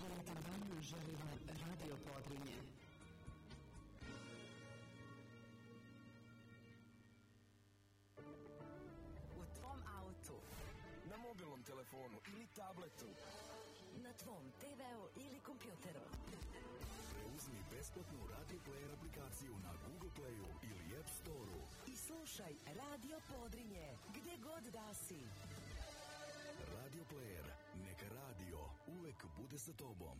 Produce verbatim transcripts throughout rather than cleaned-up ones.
Dobar dan, želi vam Radio Podrinje. U tvom autu, na mobilnom telefonu ili tabletu, na tvom te veu ili kompjuteru. Preuzmi besplatnu Radio Player aplikaciju na Google Playu ili App Storeu I slušaj Radio Podrinje, gde god da si. Radio Player, neka radio uvek bude sa tobom.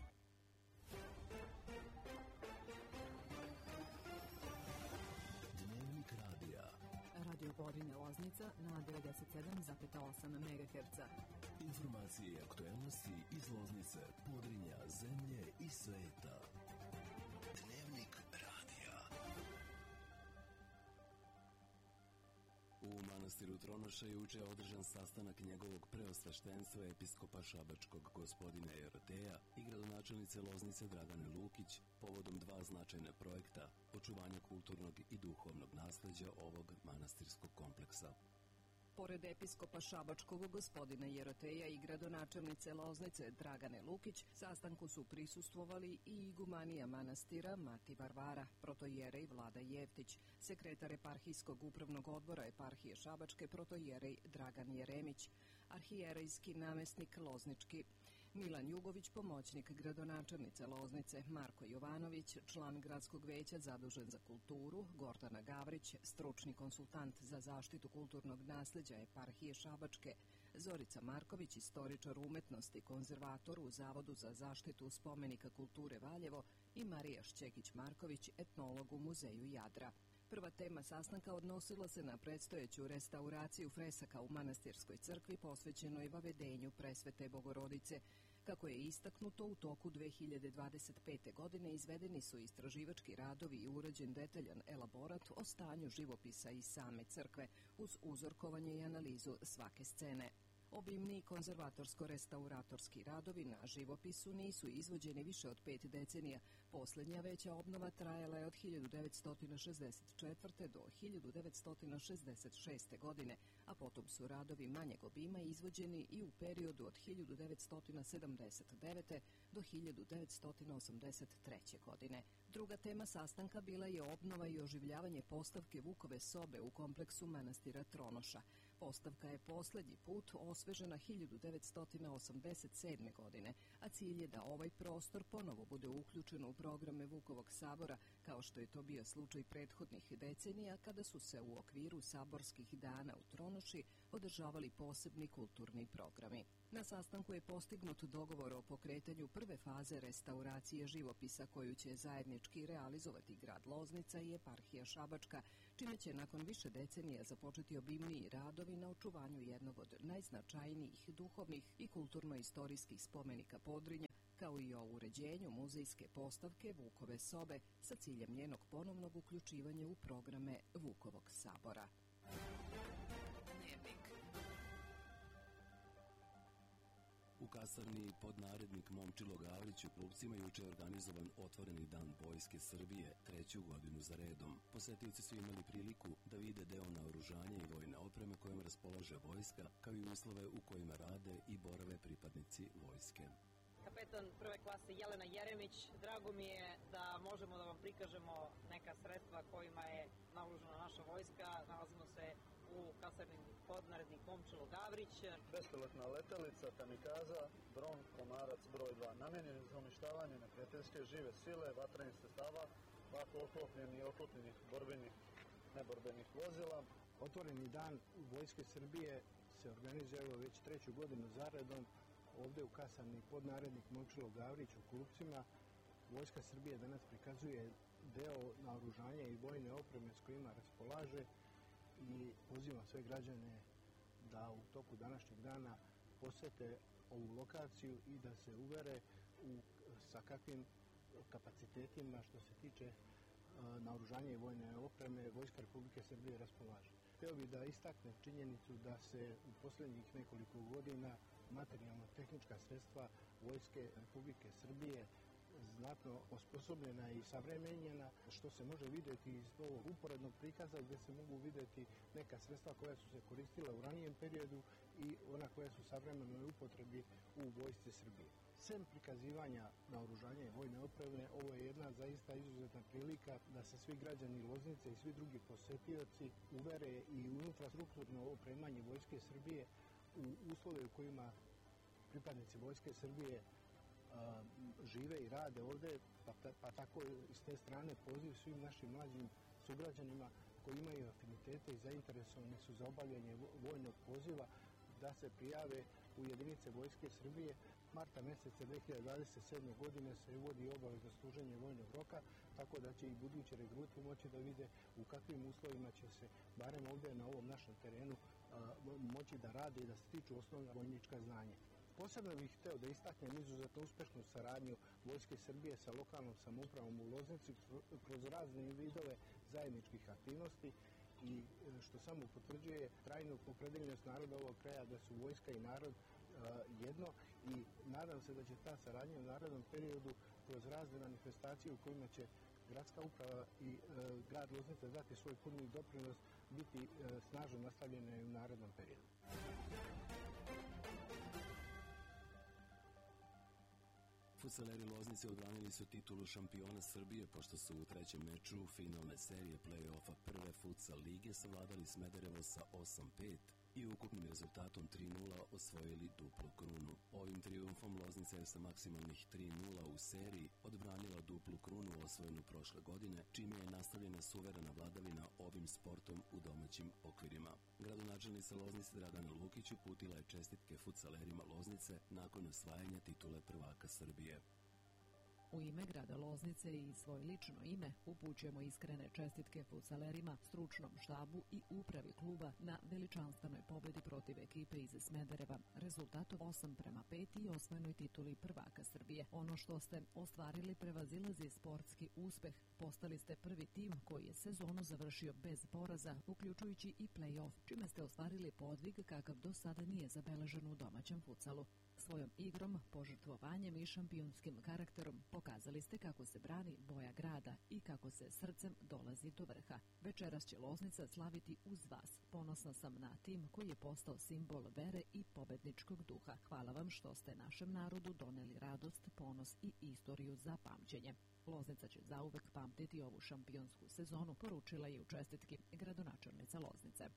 Dnevnik radija. Radio Podrinje Loznica na devedeset sedam zarez osam megaherca. Informacije i aktuelnosti iz Loznice, Podrinja, zemlje I sveta. Dnevnik radija. U manastiru Tronoša juče je održan sastanak njegovog preosveštenstva episkopa šabačkog gospodina Jeroteja I gradonačelnice Loznice Dragane Lukić povodom dva značajna projekta očuvanja kulturnog I duhovnog nasleđa ovog manastirskog kompleksa. Pored episkopa šabačkog gospodina Jeroteja I gradonačelnice Loznice Dragane Lukić, sastanku su prisustvovali I igumanija manastira Mati Varvara, protojerej Vlada Jeftić, sekretar eparhijskog upravnog odbora eparhije Šabačke protojerej Dragan Jeremić, arhijerejski namestnik Loznički Milan Jugović, pomoćnik gradonačelnice Loznice Marko Jovanović, član gradskog veća zadužen za kulturu Gordana Gavrić, stručni konsultant za zaštitu kulturnog nasleđa eparhije Šabačke Zorica Marković, istoričar umetnosti, konzervator u Zavodu za zaštitu spomenika kulture Valjevo I Marija Šćekić-Marković, etnolog u Muzeju Jadra. Prva tema sastanka odnosila se na predstojeću restauraciju fresaka u manastirskoj crkvi posvećenoj vavedenju Presvete Bogorodice. Kako je istaknuto, u toku dve hiljade dvadeset pete. godine izvedeni su istraživački radovi I urađen detaljan elaborat o stanju živopisa I same crkve, uz uzorkovanje I analizu svake scene. Obimni konzervatorsko-restauratorski radovi na živopisu nisu izvođeni više od pet decenija. Poslednja veća obnova trajala je od hiljadu devetsto šezdeset četvrte. do hiljadu devetsto šezdeset šeste. godine, a potom su radovi manjeg obima izvođeni I u periodu od hiljadu devetsto sedamdeset devete. do hiljadu devetsto osamdeset treće. godine. Druga tema sastanka bila je obnova I oživljavanje postavke Vukove sobe u kompleksu manastira Tronoša. Postavka je poslednji put osvežena hiljadu devetsto osamdeset sedme. godine, a cilj je da ovaj prostor ponovo bude uključen u programe Vukovog sabora, kao što je to bio slučaj prethodnih decenija kada su se u okviru saborskih dana u Tronoši održavali posebni kulturni programi. Na sastanku je postignut dogovor o pokretanju prve faze restauracije živopisa koju će zajednički realizovati grad Loznica I eparhija Šabačka, čime će nakon više decenija započeti obimniji radovi na očuvanju jednog od najznačajnijih duhovnih I kulturno-istorijskih spomenika Podrinja, kao I o uređenju muzejske postavke Vukove sobe sa ciljem njenog ponovnog uključivanja u programe Vukovog sabora. Dnevnik. U kasarni podnarednik Momčilo Gavrić u Klupcima juče je organizovan otvoreni dan Vojske Srbije, treću godinu za redom. Posetioci su imali priliku da vide deo naoružanja I vojne opreme kojom raspolaže vojska, kao I uslove u kojima rade I borave pripadnici vojske. Kapetan prve klase Jelena Jeremić, drago mi je da možemo da vam prikažemo neka sredstva kojima je naoružana naša vojska. Nalazimo se u kasarni podnarednik Momčilo Gavrić. Bespilotna letelica, kamikaza, dron, komarac broj dva, namenjen za uništavanje neprijateljske žive sile, vatrenih sredstava, lako oklopljenih I oklopljenih borbenih, neborbenih vozila. Otvoreni dan Vojske Srbije se organizuje već treću godinu zaredom ovde u kasarni podnarednik Momčilo Gavrić u Klupcima. Vojska Srbije danas prikazuje deo naoružanja I vojne opreme s kojima raspolaže I pozivam sve građane da u toku današnjeg dana posete ovu lokaciju I da se uvere u, sa kakvim kapacitetima što se tiče uh, naoružanja I vojne opreme Vojska Republike Srbije raspolaže. Hteo bih da istaknem činjenicu da se u poslednjih nekoliko godina materijalno-tehnička sredstva Vojske Republike Srbije znatno osposobljena i savremenjena, što se može vidjeti iz ovog uporednog prikaza gdje se mogu vidjeti neka sredstva koja su se koristila u ranijem periodu i ona koja su savremenoj upotrebi u vojsci Srbije. Sem prikazivanja naoružanja i vojne opreme, ovo je jedna zaista izuzetna prilika da se svi građani Loznice i svi drugi posetioci uvere i u infrastrukturno opremanje vojske Srbije u uslove u kojima pripadnici vojske Srbije a, žive i rade ovdje, pa, pa tako s te strane poziv svim našim mlađim sugrađanima koji imaju afinitete i zainteresovani su za obavljanje vojnog poziva da se prijave u jedinice vojske Srbije. Marta mjeseca dve hiljade dvadeset sedme. godine se uvodi obavezno služenje vojnog roka, tako da će i budući regruti moći da vide u kakvim uslovima će se, barem ovdje na ovom našem terenu, a, moći da rade i da stiču osnovna vojnička znanja. Posebno bih hteo da istaknem izuzetno uspešnu saradnju vojske Srbije sa lokalnom samoupravom u Loznici kroz razne vidove zajedničkih aktivnosti i što samo potvrđuje trajnu opredeljenost naroda ovog kraja da su vojska i narod jedno i nadam se da će ta saradnja u narednom periodu kroz razne manifestacije u kojima će gradska uprava i e, grad Loznica dati svoj puni doprinos biti e, snažno nastavljene u narednom periodu. Futsaleri Loznice odbranili su titulu šampiona Srbije pošto su u trećem meču finalne serije play-offa prve futsal lige savladali Smederevo sa osam pet i ukupnim rezultatom tri nula osvojili duplu krunu. Ovim trijumfom Loznica je sa maksimalnih tri nula u seriji odbranila duplu krunu osvojenu prošle godine, čime je nastavljena suverena vladavina ovim sportom u domaćim okvirima. Gradonačelnica Loznice Dragana Lukić uputila je čestitke futsalerima Loznice nakon osvajanja titule prvaka Srbije. U ime grada Loznice i svoje lično ime upućujemo iskrene čestitke futsalerima, stručnom štabu i upravi kluba na veličanstvenoj pobedi protiv ekipe iz Smedereva, rezultatom osam prema pet i osvojenoj tituli prvaka Srbije. Ono što ste ostvarili prevazilazi sportski uspeh. Postali ste prvi tim koji je sezonu završio bez poraza, uključujući i play-off, čime ste ostvarili podvig kakav do sada nije zabeležen u domaćem futsalu. Svojom igrom, požrtvovanjem i šampionskim karakterom pokazali ste kako se brani boja grada i kako se srcem dolazi do vrha. Večeras će Loznica slaviti uz vas. Ponosna sam na tim koji je postao simbol vere i pobedničkog duha. Hvala vam što ste našem narodu doneli radost, ponos i istoriju za pamćenje. Loznica će zauvek pamtiti ovu šampionsku sezonu, poručila je u čestitki gradonačelnica Loznice.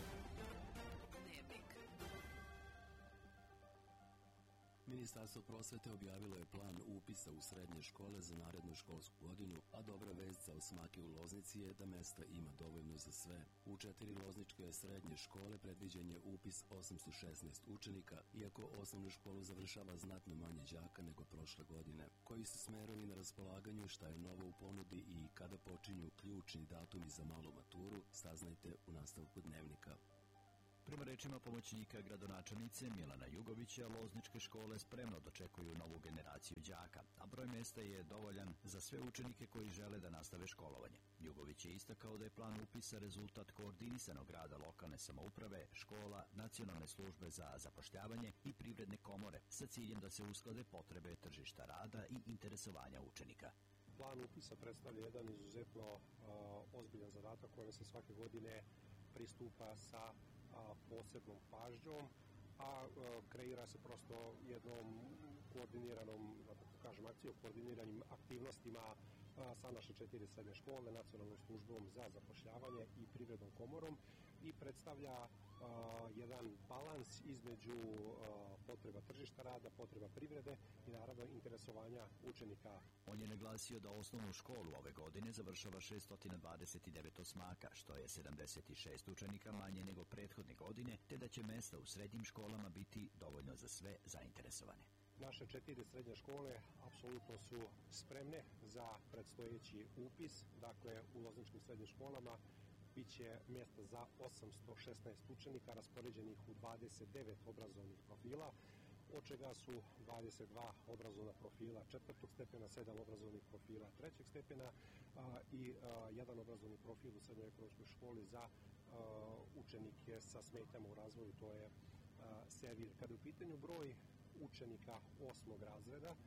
Ministarstvo prosvete objavilo je plan upisa u srednje škole za narednu školsku godinu, a dobra vest za osmake u Loznici je da mesta ima dovoljno za sve. U četiri lozničke srednje škole predviđen je upis osamsto šesnaest učenika, iako osnovnu školu završava znatno manje đaka nego prošle godine. Koji su smerovi na raspolaganju, šta je novo u ponudi i kada počinju ključni datumi za malu maturu, saznajte u nastavku dnevnika. Prema rečima pomoćnika gradonačelnice Milana Jugovića, lozničke škole spremno dočekuju novu generaciju đaka, a broj mesta je dovoljan za sve učenike koji žele da nastave školovanje. Jugović je istakao da je plan upisa rezultat koordinisanog rada lokalne samouprave, škola, nacionalne službe za zapošljavanje i privredne komore sa ciljem da se usklade potrebe tržišta rada i interesovanja učenika. Plan upisa predstavlja jedan izuzetno uh, ozbiljan zadatak kojem se svake godine pristupa sa posebnom pažnjom, a kreira se prosto jednom koordiniranom, da tako kažem, akcijom, koordiniranim aktivnostima sa naše četiri srednje škole, nacionalnom službom za zapošljavanje i privrednom komorom i predstavlja jedan balans između potreba tržišta rada, potreba privrede i naravno interesovanja učenika. On je naglasio da osnovnu školu ove godine završava šesto dvadeset devet osmaka, što je sedamdeset šest učenika manje nego prethodne godine, te da će mesta u srednjim školama biti dovoljno za sve zainteresovane. Naše četiri srednje škole apsolutno su spremne za predstojeći upis, dakle u lozničkim srednjim školama biće mjesta za osamsto šesnaest učenika raspoređenih u dvadeset devet obrazovnih profila, od čega su dvadeset dva obrazovna profila četvrtog stepena, sedam obrazovnih profila trećeg stepena a, i a, jedan obrazovni profil u srednjoekonomskoj školi za a, učenike sa smetnjama u razvoju, to je a, Sevir. Kada je u pitanju broj učenika osmog razreda,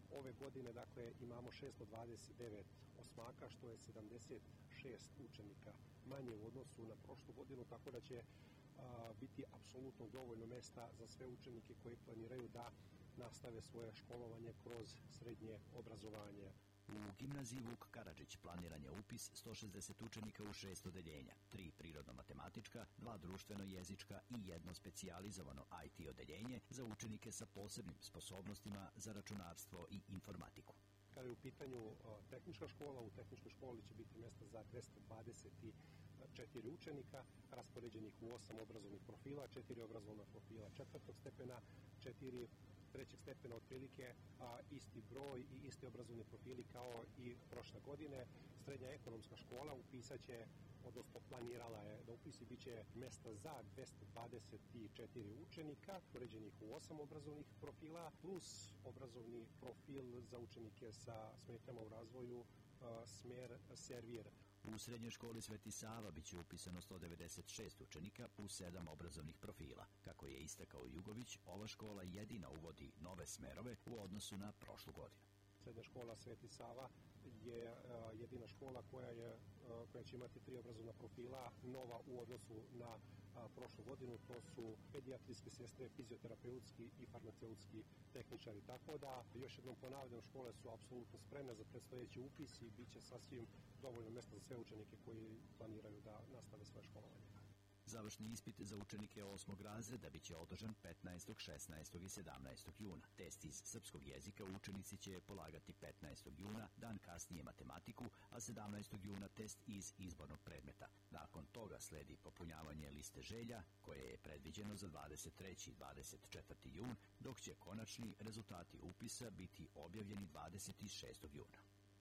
Ove godine, dakle, imamo šesto dvadeset devet osmaka, što je sedamdeset šest učenika manje u odnosu na prošlu godinu, tako da će a, biti apsolutno dovoljno mesta za sve učenike koji planiraju da nastave svoje školovanje kroz srednje obrazovanje. U gimnaziji Vuk Karadžić planiran je upis sto šezdeset učenika u šest odeljenja, tri prirodno-matematička, dva društveno-jezička i jedno specijalizovano I T odeljenje za učenike sa posebnim sposobnostima za računarstvo i informatiku. Kada je u pitanju tehnička škola, u tehničkoj školi će biti mjesta za dvesta dvadeset četiri učenika, raspoređenih u osam obrazovnih profila, četiri obrazovna profila četvrtog stepena, četiri trećeg stepena otprilike, a isti broj i isti obrazovni profili kao i prošle godine. Srednja ekonomska škola upisat će, odnosno planirala je da upisi bit će mjesta za dvesta dvadeset četiri učenika, uređenih u osam obrazovnih profila, plus obrazovni profil za učenike sa smetnjama u razvoju, smjer servir. U srednjoj školi Sveti Sava biće upisano sto devedeset šest učenika u sedam obrazovnih profila. Kako je istakao Jugović, ova škola jedina uvodi nove smerove u odnosu na prošlu godinu. Srednja škola Sveti Sava je uh, jedina škola koja, je, uh, koja će imati tri obrazovna profila nova u odnosu na uh, prošlu godinu. To su pedijatrijske sestre, fizioterapeutski i farmaceutski tehničari. Tako da, još jednom ponavljam, škole su apsolutno spremne za predstojeći upis i bit će sasvim dovoljno mjesta za sve učenike koji planiraju da nastave svoje školovanje. Završni ispit za učenike osmog razreda biće održan petnaestog, šesnaestog i sedamnaestog juna. Test iz srpskog jezika učenici će polagati petnaestog juna, dan kasnije matematiku, a sedamnaestog juna test iz izbornog predmeta. Nakon toga sledi popunjavanje liste želja, koje je predviđeno za dvadeset treći i dvadeset četvrti jun, dok će konačni rezultati upisa biti objavljeni dvadeset šestog juna.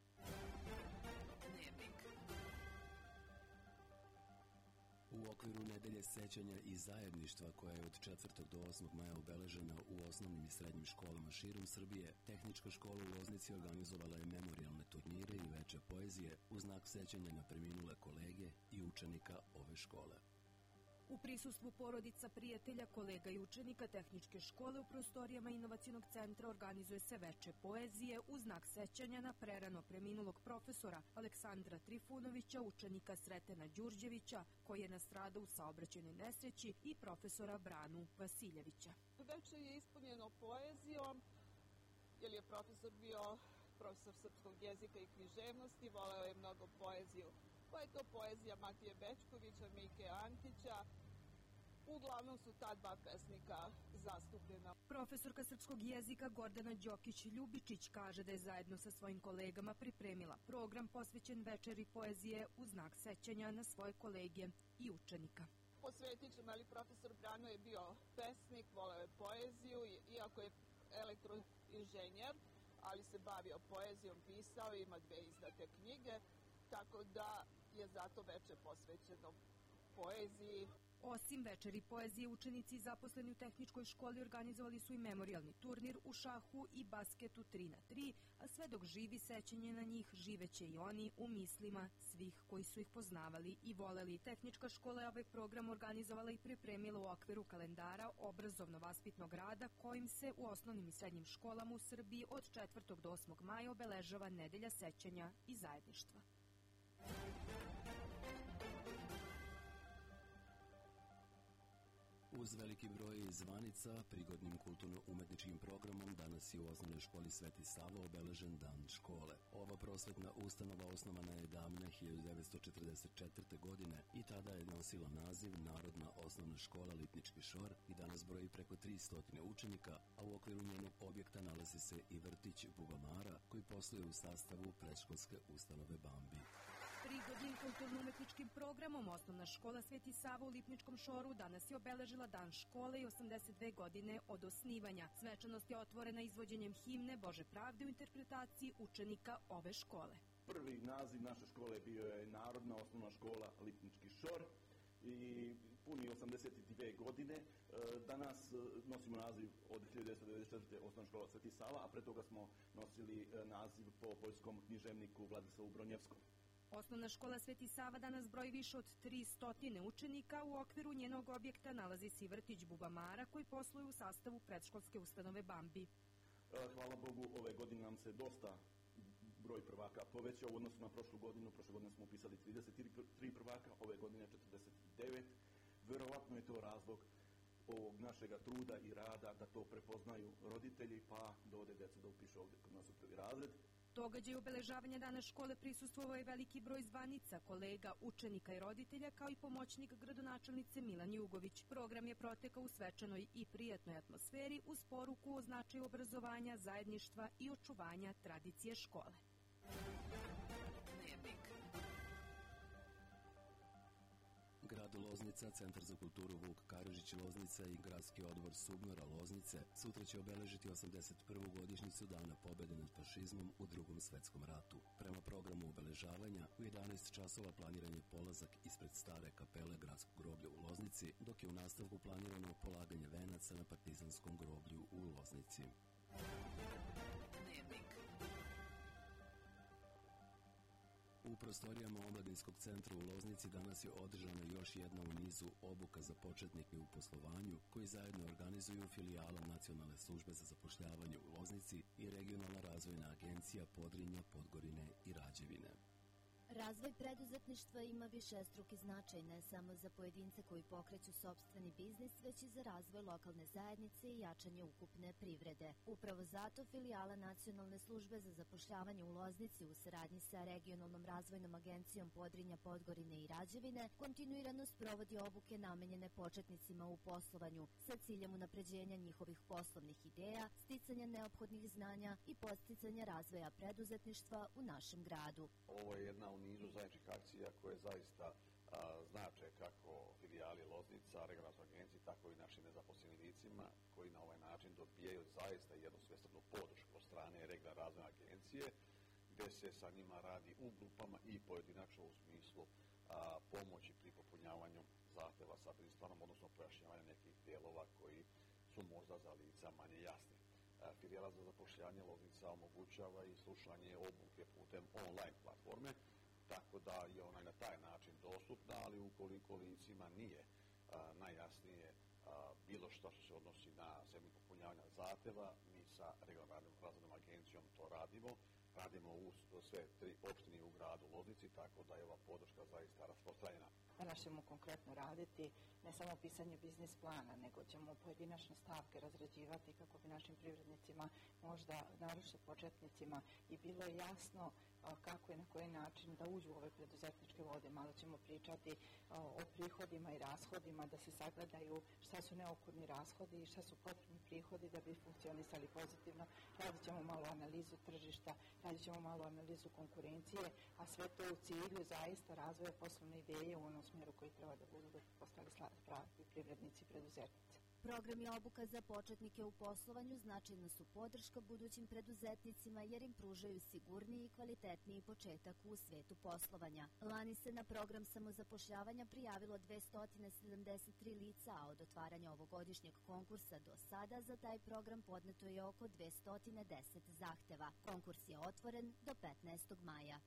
U okviru nedelje sećanja i zajedništva koja je od četvrtog do osmog maja obeležena u osnovnim i srednjim školama širom Srbije, Tehnička škola u Loznici organizovala je memorijalne turnire i veče poezije u znak sećanja na preminule kolege i učenika ove škole. U prisustvu porodica, prijatelja, kolega i učenika Tehničke škole u prostorijama Inovacionog centra organizuje se veče poezije u znak sećanja na prerano preminulog profesora Aleksandra Trifunovića, učenika Sretena Đurđevića, koji je nastradao u saobraćajnoj nesreći, i profesora Branu Vasiljevića. Veče je ispunjeno poezijom, jer je profesor bio profesor srpskog jezika i književnosti, voleo je mnogo poeziju. Pa je to poezija Matije Bečkovića, Mike Antića. Uglavnom su ta dva pesnika zastupljena. Profesorka srpskog jezika Gordana Đokić-Ljubičić kaže da je zajedno sa svojim kolegama pripremila program posvećen večeri poezije u znak sećanja na svoje kolege i učenika. Posvetit ćemo, ali profesor Brano je bio pesnik, voleo je poeziju, iako je elektroinženjer, ali se bavio poezijom, pisao, ima dve izdate knjige, tako da je zato veče posvećeno poeziji. Osim večeri poezije, učenici zaposleni u Tehničkoj školi organizovali su i memorijalni turnir u šahu i basketu tri na tri, a sve dok živi sećanje na njih, živeće i oni u mislima svih koji su ih poznavali i voleli. Tehnička škola je ovaj program organizovala i pripremila u okviru kalendara obrazovno-vaspitnog rada, kojim se u osnovnim i srednjim školama u Srbiji od četvrtog do osmog maja obeležava nedelja sećanja i zajedništva. Uz veliki broj zvanica, prigodnim kulturno-umetničkim programom danas je u osnovnoj školi Sveti Sava obeležen dan škole. Ova prosvetna ustanova osnovana je davne hiljadu devetsto četrdeset četvrte. godine i tada je nosila naziv Narodna osnovna škola Lipnički Šor i danas broji preko tristo učenika, a u okviru njenog objekta nalazi se i vrtić Bubamara koji posluje u sastavu predškolske ustanove Bambi. Prigodnim kulturno-umetničkim programom osnovna škola Sveti Sava u Lipničkom Šoru danas je obeležila dan škole i osamdeset dve godine od osnivanja. Svečanost je otvorena izvođenjem himne Bože pravde u interpretaciji učenika ove škole. Prvi naziv naše škole bio je Narodna osnovna škola Lipnički Šor i puni osamdeset dve godine. Danas nosimo naziv od hiljadu devetsto devedeset četvrte. osnovna škola Sveti Sava, a pre toga smo nosili naziv po poljskom književniku Vladislavu Bronjevskom. Osnovna škola Sveti Sava danas broji više od tristo učenika. U okviru njenog objekta nalazi se i vrtić Bubamara koji posluje u sastavu predškolske ustanove Bambi. Hvala Bogu, ove godine nam se dosta broj prvaka povećao u odnosu na prošlu godinu. Prošle godine smo upisali trideset tri prvaka, ove godine četrdeset devet. Verovatno je to razlog ovog našega truda i rada da to prepoznaju roditelji, pa dovode decu da upišu ovdje kod nas u prvi razred. Događaj obeležavanja dana škole prisustvovao je veliki broj zvanica, kolega, učenika i roditelja, kao i pomoćnik gradonačelnice Milan Jugović. Program je protekao u svečanoj i prijatnoj atmosferi uz poruku o značaju obrazovanja, zajedništva i očuvanja tradicije škole. Grad Loznica, Centar za kulturu Vuk Karadžić Loznica i Gradski odbor Subnora Loznice sutra će obeležiti osamdeset prvu godišnjicu Dana pobede nad fašizmom u Drugom svetskom ratu. Prema programu obeležavanja, u jedanaest časova planiran je polazak ispred stare kapele Gradskog groblja u Loznici, dok je u nastavku planirano polaganje venaca na partizanskom groblju u Loznici. U prostorijama Omladinskog centra u Loznici danas je održana još jedna u nizu obuka za početnike u poslovanju, koji zajedno organizuju filijala Nacionalne službe za zapošljavanje u Loznici i Regionalna razvojna agencija Podrinja, Podgorine i Rađevine. Razvoj preduzetništva ima višestruki značaj ne samo za pojedince koji pokreću sopstveni biznis, već i za razvoj lokalne zajednice i jačanje ukupne privrede. Upravo zato filijala Nacionalne službe za zapošljavanje u Loznici u saradnji sa Regionalnom razvojnom agencijom Podrinja, Podgorine i Rađevine kontinuirano sprovodi obuke namenjene početnicima u poslovanju sa ciljem unapređenja njihovih poslovnih ideja, sticanja neophodnih znanja i podsticanja razvoja preduzetništva u našem gradu. Ovo je jedna u nizu zajedničkih akcija koje zaista a, znače kako filijali Loznica, regionalnoj agenciji, tako i našim nezaposlenim licima koji na ovaj način dobijaju zaista jednu svestranu podršku od strane regionalne razvojne agencije, gde se sa njima radi u grupama i pojedinačno u smislu a, pomoći pri popunjavanju zahteva sa administranom, odnosno pojašnjavanja nekih dijelova koji su možda za lica manje jasni. Filijala za zapošljavanje Loznica omogućava i slušanje obuke putem online platforme, tako da je ona na taj način dostupna, ali ukoliko licima nije a, najjasnije a, bilo što što se odnosi na segment popunjavanja zahteva, mi sa regionalnom razvojnom agencijom to radimo. Radimo u sve tri opštine u gradu Loznici, tako da je ova podrška zaista rasprostranjena. Danas ćemo konkretno raditi ne samo pisanje biznis plana, nego ćemo pojedinačne stavke razrađivati kako bi našim privrednicima, možda naročito početnicima, i bilo je jasno kako i na koji način da uđu u ove preduzetničke vode. Malo ćemo pričati o prihodima i rashodima, da se sagledaju šta su neophodni rashodi i šta su potrebni prihodi da bi funkcionisali pozitivno. Radit ćemo malo analizu tržišta, radit ćemo malo analizu konkurencije, a sve to u cilju zaista razvoja poslovne ideje u onom smjeru koji treba da budu da postali pravi privrednici i preduzetnici. Programi obuka za početnike u poslovanju značajna su podrška budućim preduzetnicima jer im pružaju sigurniji i kvalitetniji početak u svetu poslovanja. Lani se na program samozapošljavanja prijavilo dvesta sedamdeset tri lica, a od otvaranja ovogodišnjeg konkursa do sada za taj program podneto je oko dvesta deset zahteva. Konkurs je otvoren do petnaestog maja.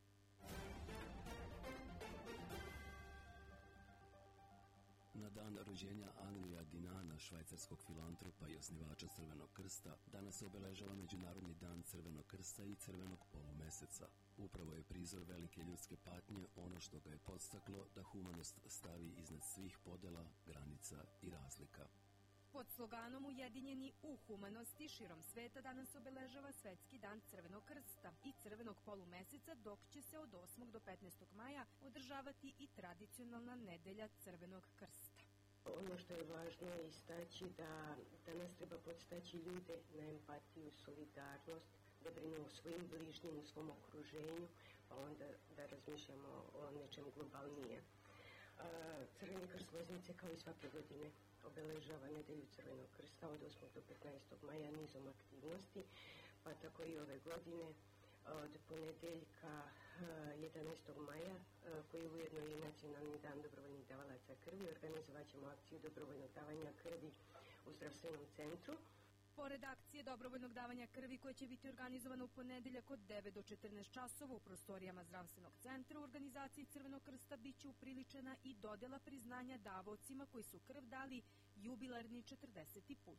Na dan rođenja Anrija Dinana, švajcarskog filantropa i osnivača Crvenog krsta, danas se obeležava Međunarodni dan Crvenog krsta i Crvenog polumeseca. Upravo je prizor velike ljudske patnje ono što ga je podstaklo da humanost stavi iznad svih podela, granica i razlika. Pod sloganom Ujedinjeni u humanosti širom sveta danas obeležava Svetski dan Crvenog krsta i Crvenog polumeseca, dok će se od osmog do petnaestog maja održavati i tradicionalna nedelja Crvenog krsta. Ono što je važno je istaći da danas treba podstaći ljude na empatiju, solidarnost, da brinu o svojim bližnjim, u svom okruženju, pa onda da razmišljamo o nečem globalnije. Crveni krst Loznice kao i svake godine obeležava nedelju Crvenog krsta od osmog do petnaestog maja nizom aktivnosti, pa tako i ove godine od ponedeljka jedanaestog maja, koji je ujedno i Nacionalni dan dobrovoljnih davalaca krvi, organizovat ćemo akciju dobrovoljnog davanja krvi u zdravstvenom centru. Pored akcije dobrovoljnog davanja krvi koja će biti organizovana u ponedeljak od devet do četrnaest časova u prostorijama zdravstvenog centra, u organizaciji Crvenog krsta biće upriličena i dodela priznanja davaocima koji su krv dali jubilarni četrdeseti put.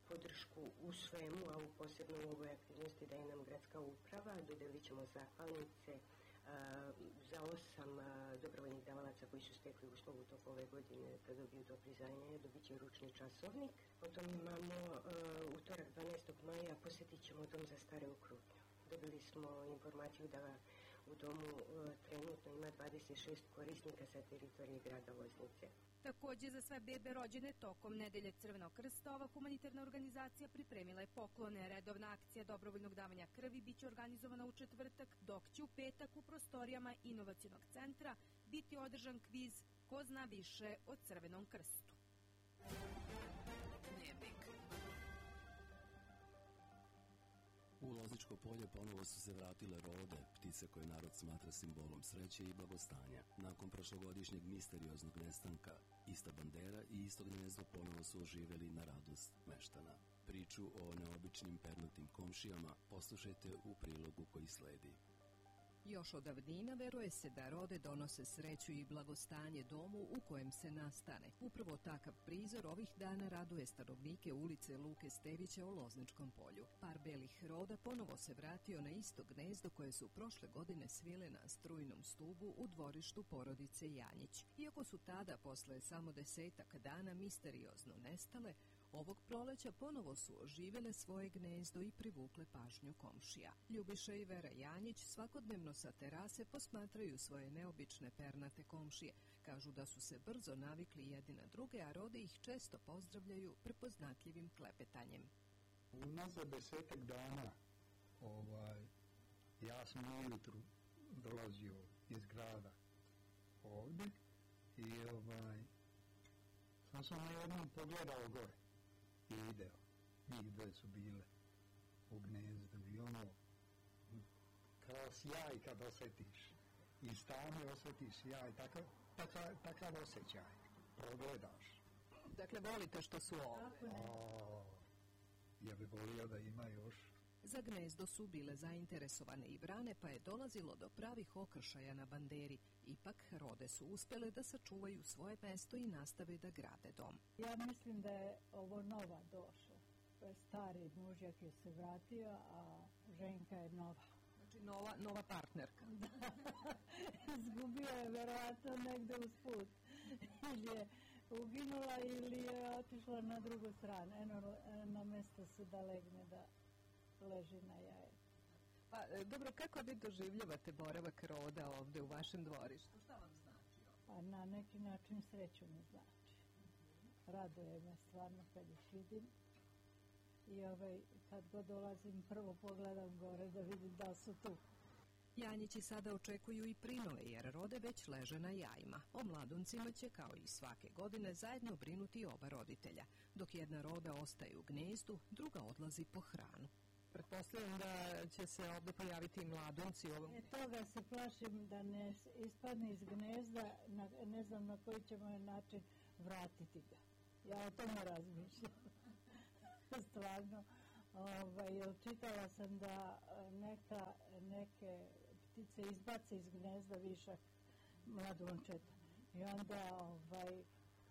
podršku u svemu, a u posebno u ovoj aktivnosti daje nam gradska uprava. Dodelit ćemo zahvalnice za osam dobrovoljnih davalaca koji su stekli uslov u toku ove godine da dobiju to priznanje, dobit će ručni časovnik. Potom imamo utorak dvanaestog maja, posjetit ćemo dom za stare u Krupnju. Dobili smo informaciju da u domu trenutno ima dvadeset šest korisnika sa teritorije grada Loznice. Takođe, za sve bebe rođene tokom Nedelje Crvenog krsta, ova humanitarna organizacija pripremila je poklone. Redovna akcija dobrovoljnog davanja krvi biće organizovana u četvrtak, dok će u petak u prostorijama inovacionog centra biti održan kviz Ko zna više o Crvenom krstu. U Lozničko polje ponovo su se vratile rode, ptice koje narod smatra simbolom sreće i blagostanja. Nakon prošlogodišnjeg misterioznog nestanka, ista bandera i isto gnezdo ponovo su oživeli na radost meštana. Priču o neobičnim pernatim komšijama poslušajte u prilogu koji sledi. Još od davnina veruje se da rode donose sreću i blagostanje domu u kojem se nastane. Upravo takav prizor ovih dana raduje stanovnike ulice Luke Stevića u Lozničkom polju. Par belih roda ponovo se vratio na isto gnezdo koje su prošle godine svile na strujnom stubu u dvorištu porodice Janjić. Iako su tada posle samo desetak dana misteriozno nestale, ovog proleća ponovo su oživele svoje gnezdo i privukle pažnju komšija. Ljubiša i Vera Janjić svakodnevno sa terase posmatraju svoje neobične pernate komšije. Kažu da su se brzo navikli jedni na druge, a rode ih često pozdravljaju prepoznatljivim klepetanjem. Unazad desetak dana ovaj, ja sam ujutru dolazio iz grada ovde i ovaj, sam sam na jednom pogledao gore i video. Njih dve su bile u gnezdu i ono kao sjaj kad osjetiš. I stane osjetiš sjaj, takav, takav, takav osjećaj. Progledaš. Dakle, volite što su ovde? O, ja bih volio da ima još. Za gnezdo su bile zainteresovane i brane, pa je dolazilo do pravih okršaja na banderi. Ipak, rode su uspele da sačuvaju svoje mesto i nastave da grade dom. Ja mislim da je ovo nova došla. Stari mužjak je se vratio, a ženka je nova. Znači nova, nova partnerka. Izgubio je verovatno negde uz put. Ili je uginula ili je otišla na drugu stranu. Eno, na mesto se da legne da leži na jaje. Pa, dobro, kako vi doživljavate boravak roda ovde u vašem dvorištu? Šta vam znači ovo? Pa na neki način sreću mi znači. Raduje me stvarno kad ih vidim. I ovaj, kad god dolazim, prvo pogledam gore da vidim da su tu. Janjići sada očekuju i prinove, jer rode već leže na jajima. O mladuncima će, kao i svake godine, zajedno brinuti oba roditelja. Dok jedna roda ostaje u gnezdu, druga odlazi po hranu. Pretpostavljam da će se ovde pojaviti i mladunci. Ovom... E, toga se plašim da ne ispadne iz gnezda, na, ne znam na koji ćemo način vratiti ga. Ja o tome razmišljam. Stvarno. Ovaj, čitala sam da neka, neke ptice izbace iz gnezda višak mladunčeta. I onda ovaj,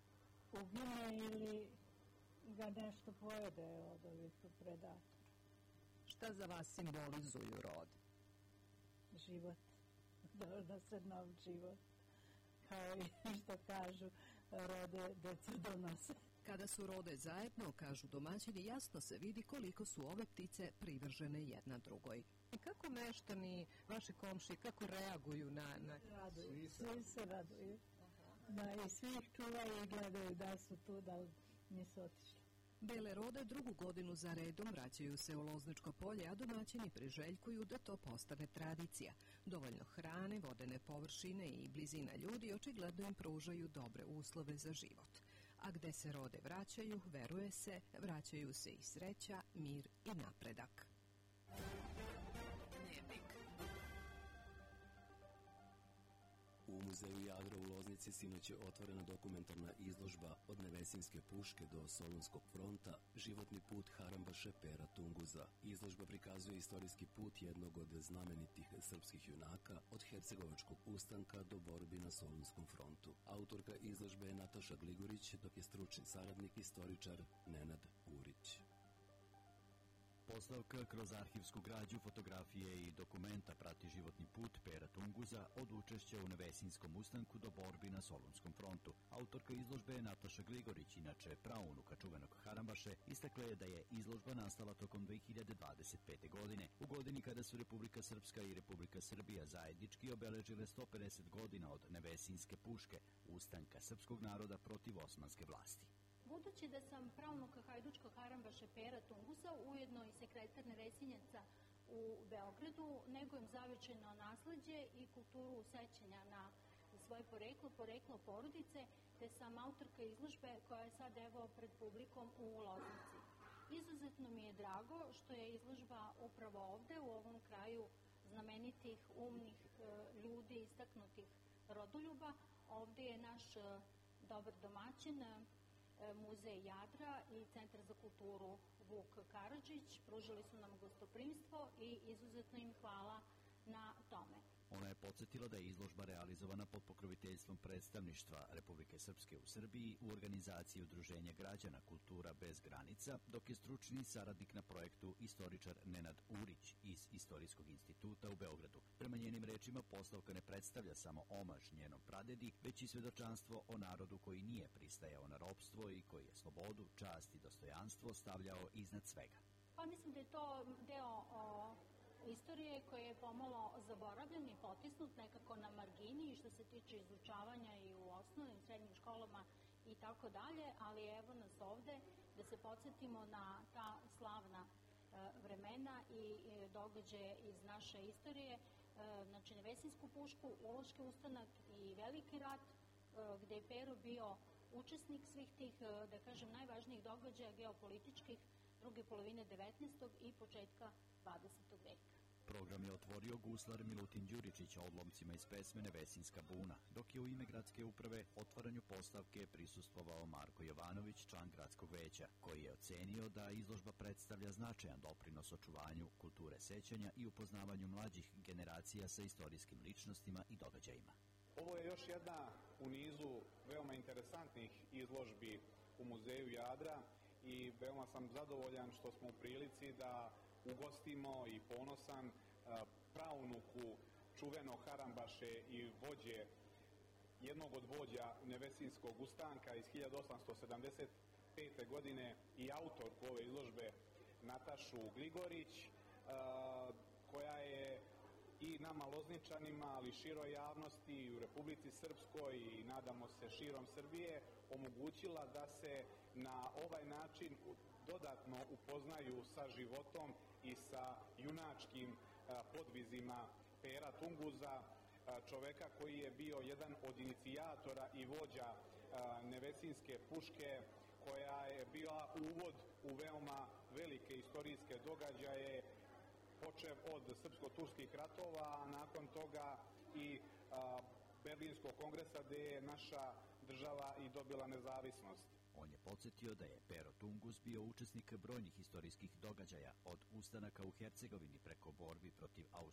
ugine ili ga nešto pojede od ovih predatora. Šta za vas simbolizuju rod? Život. Da se nov život. Kao i što kažu, rode deca donose. Kada su rode zajedno, kažu domaćini, jasno se vidi koliko su ove ptice privržene jedna drugoj. I kako meštani, vaši komši, kako reaguju na... na... Raduju, svi se raduju. Da, i svi ih čuvaju i gledaju da su tu, da nisu otišli. Bele rode drugu godinu za redom vraćaju se u Lozničko polje, a domaćini priželjkuju da to postane tradicija. Dovoljno hrane, vodene površine i blizina ljudi očigledno im pružaju dobre uslove za život. A gde se rode vraćaju, veruje se, vraćaju se i sreća, mir i napredak. U muzeju Jadra u Loznici sinoć je otvorena dokumentarna izložba Od Nevesinjske puške do Solunskog fronta, životni put Harambaše Pera Tunguza. Izložba prikazuje istorijski put jednog od znamenitih srpskih junaka od Hercegovačkog ustanka do borbi na Solunskom frontu. Autorka izložbe je Nataša Gligorić, dok je stručni saradnik istoričar Nenad Urić. Postavka kroz arhivsku građu, fotografije i dokumenta prati životni put Pera Tunguza od učešća u Nevesinskom ustanku do borbi na Solunskom frontu. Autorka izložbe je Nataša Gligorić, inače praunuka čuvenog Harambaše, istakla je da je izložba nastala tokom dve hiljade dvadeset pete. godine, u godini kada su Republika Srpska i Republika Srbija zajednički obeležile sto pedeset godina od Nevesinske puške, ustanka srpskog naroda protiv osmanske vlasti. Budući da sam praunuka hajdučkog Harambaše Pera Tungusa, ujedno i sekretar Nevesinjaca u Beogradu, negujem zavičajno nasleđe i kulturu sećanja na svoje poreklo, poreklo porodice, te sam autorka izložbe koja je sad evo pred publikom u Loznici. Izuzetno mi je drago što je izložba upravo ovde, u ovom kraju znamenitih, umnih ljudi, istaknutih rodoljuba. Ovde je naš dobar domaćin, Muzej Jadra i Centar za kulturu Vuk Karadžić. Pružili su nam gostoprimstvo i izuzetno im hvala na tome. Ona je podsjetila da je izložba realizovana pod pokroviteljstvom predstavništva Republike Srpske u Srbiji u organizaciji Udruženja građana Kultura bez granica, dok je stručni saradnik na projektu istoričar Nenad Urić iz Istorijskog instituta u Beogradu. Prema njenim rečima, postavka ne predstavlja samo omaž njenom pradedi, već i svedočanstvo o narodu koji nije pristajao na ropstvo i koji je slobodu, čast i dostojanstvo stavljao iznad svega. Pa mislim da je to deo o istorije koji je pomalo zaboravljen i potisnut nekako na margini što se tiče izučavanja i u osnovnim, srednjim školama i tako dalje, ali evo nas ovde da se podsjetimo na ta slavna e, vremena i e, događaje iz naše istorije, e, znači Nevesinsku pušku, Uloški ustanak i Veliki rat, e, gde je Pero bio učesnik svih tih, e, da kažem, najvažnijih događaja geopolitičkih druge polovine devetnaestog i početka dvadesetog veka. Program je otvorio guslar Milutin Đuričić odlomcima iz pesme Nevesinska buna, dok je u ime gradske uprave otvaranju postavke prisustvovao Marko Jovanović, član gradskog veća, koji je ocenio da izložba predstavlja značajan doprinos očuvanju kulture sećanja i upoznavanju mlađih generacija sa istorijskim ličnostima i događajima. Ovo je još jedna u nizu veoma interesantnih izložbi u Muzeju Jadra i veoma sam zadovoljan što smo u prilici da ugostimo i ponosan praunuku čuvenog Harambaše i vođe, jednog od vođa Nevesinskog ustanka iz hiljadu osamsto sedamdeset pete. godine i autorku ove izložbe Natašu Gligorić, koja je i nama Lozničanima, ali široj javnosti i u Republici Srpskoj i nadamo se širom Srbije omogućila da se na ovaj način dodatno upoznaju sa životom i sa junačkim podvizima Pera Tunguza, čoveka koji je bio jedan od inicijatora i vođa Nevesinske puške, koja je bila uvod u veoma velike istorijske događaje, počev od srpsko-turskih ratova, a nakon toga i Berlinskog kongresa gde je naša država i dobila nezavisnost. On je podsjetio da je Pero Tunguz bio učesnik brojnih istorijskih događaja, od ustanaka u Hercegovini preko borbi protiv Austro